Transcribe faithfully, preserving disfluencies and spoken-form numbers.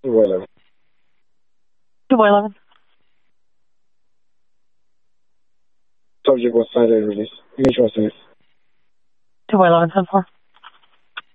two by eleven. two by eleven. Subject was cited release. Image was safe. two by eleven, ten four.